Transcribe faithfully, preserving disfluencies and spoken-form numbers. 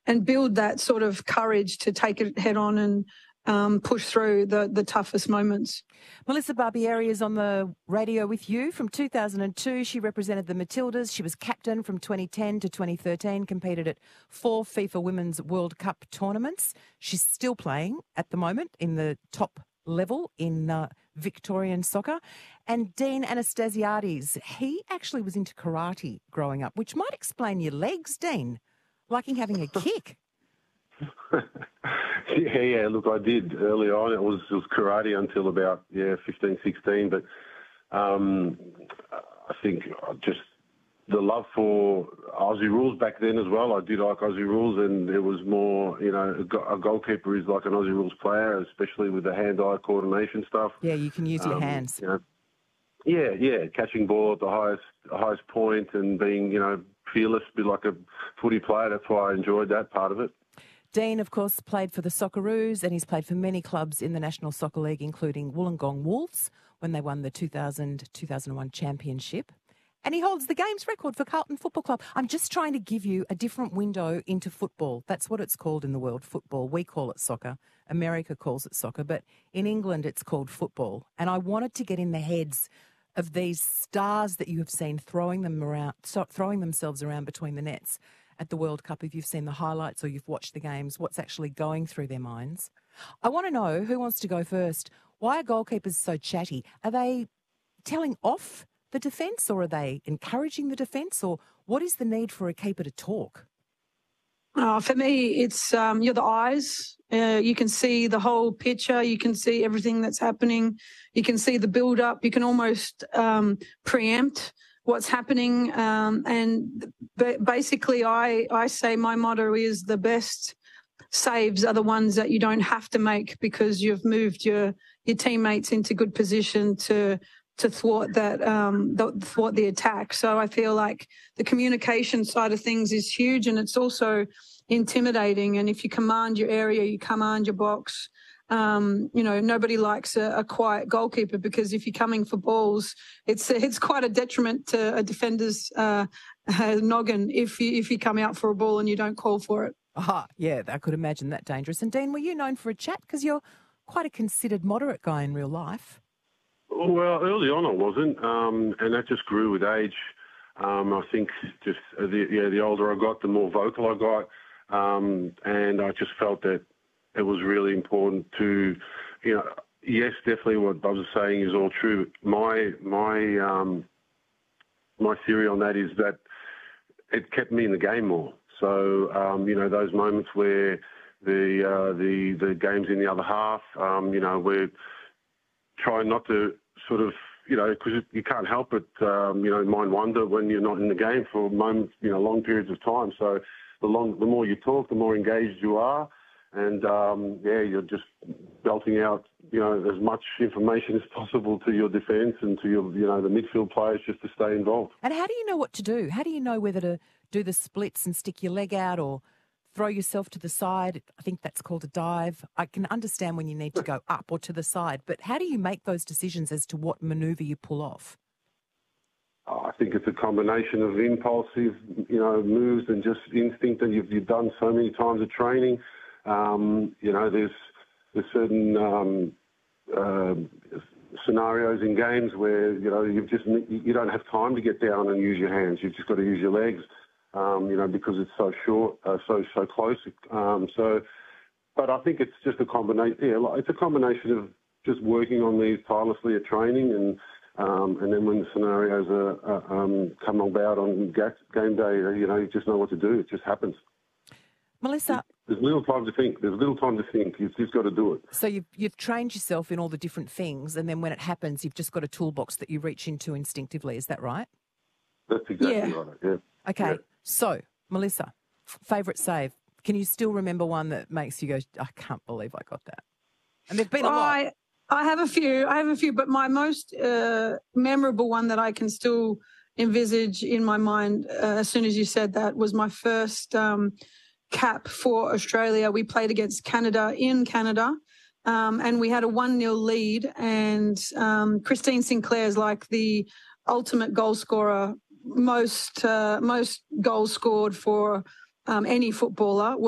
and build that sort of courage to take it head on and um, push through the, the toughest moments. Melissa Barbieri is on the radio with you. From two thousand two, she represented the Matildas. She was captain from twenty ten to twenty thirteen, competed at four FIFA Women's World Cup tournaments. She's still playing at the moment in the top level in uh, Victorian soccer. And Dean Anastasiades, he actually was into karate growing up, which might explain your legs, Dean, liking having a kick. yeah, yeah, look, I did early on. It was, it was karate until about, yeah, fifteen, sixteen. But um, I think just the love for Aussie rules back then as well. I did like Aussie rules, and it was more, you know, a goalkeeper is like an Aussie rules player, especially with the hand-eye coordination stuff. Yeah, you can use um, your hands. You know, yeah, yeah, catching ball at the highest highest point and being, you know, fearless, be like a footy player. That's why I enjoyed that part of it. Dean, of course, played for the Socceroos, and he's played for many clubs in the National Soccer League, including Wollongong Wolves when they won the two thousand two thousand one championship. And he holds the games record for Carlton Football Club. I'm just trying to give you a different window into football. That's what it's called in the world, football. We call it soccer. America calls it soccer. But in England, it's called football. And I wanted to get in the heads of these stars that you have seen throwing them around, throwing themselves around between the nets at the World Cup. If you've seen the highlights or you've watched the games, what's actually going through their minds. I want to know, who wants to go first? Why are goalkeepers so chatty? Are they telling off the defence, or are they encouraging the defence, or what is the need for a keeper to talk? Uh, for me, it's um, you're the eyes. Uh, you can see the whole picture. You can see everything that's happening. You can see the build-up. You can almost um, preempt what's happening. Um, and b- basically, I, I say my motto is the best saves are the ones that you don't have to make because you've moved your, your teammates into good position to to thwart that, um, the, thwart the attack. So I feel like the communication side of things is huge, and it's also intimidating. And if you command your area, you command your box. Um, you know, nobody likes a, a quiet goalkeeper, because if you're coming for balls, it's it's quite a detriment to a defender's uh, noggin if you if you come out for a ball and you don't call for it. Ah, yeah, I could imagine that dangerous. And Dean, were you known for a chat? Because you're quite a considered moderate guy in real life. Well, early on I wasn't, um, and that just grew with age. Um, I think just uh, the, yeah, the older I got, the more vocal I got, um, and I just felt that it was really important to, you know, yes, definitely what Bob was saying is all true. My my um, my theory on that is that it kept me in the game more. So um, you know, those moments where the uh, the the game's in the other half, um, you know, we're trying not to sort of, you know, because you can't help it, um, you know, mind wander when you're not in the game for moments, you know, long periods of time. So the long, the more you talk, the more engaged you are. And, um, yeah, you're just belting out, you know, as much information as possible to your defence and to your, you know, the midfield players just to stay involved. And how do you know what to do? How do you know whether to do the splits and stick your leg out or throw yourself to the side? I think that's called a dive. I can understand when you need to go up or to the side, but how do you make those decisions as to what manoeuvre you pull off? I think it's a combination of impulsive, you know, moves and just instinct that you've, you've done so many times of training. Um, you know, there's there's certain um, uh, scenarios in games where, you know, you've just you don't have time to get down and use your hands. You've just got to use your legs. Um, you know, because it's so short, uh, so so close. Um, so, but I think it's just a combination. Yeah, it's a combination of just working on these tirelessly at training, and um, and then when the scenarios are, are, um, come about on game day, you know, you just know what to do. It just happens. Melissa, there's little time to think. There's little time to think. You've just got to do it. So you've you've trained yourself in all the different things, and then when it happens, you've just got a toolbox that you reach into instinctively. Is that right? That's exactly Yeah. right. Yeah. Okay. Yeah. So, Melissa, favourite save. Can you still remember one that makes you go, I can't believe I got that? And there've been a lot. I, I have a few. I have a few, but my most uh, memorable one that I can still envisage in my mind uh, as soon as you said that was my first um, cap for Australia. We played against Canada in Canada, um, and we had a one nil lead, and um, Christine Sinclair is like the ultimate goal scorer, most uh, most goals scored for um, any footballer.